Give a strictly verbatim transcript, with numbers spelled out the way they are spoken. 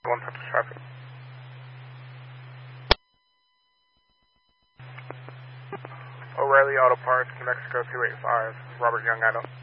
one touch traffic. O'Reilly Auto Parts, New Mexico two eight five, Robert Young Idle.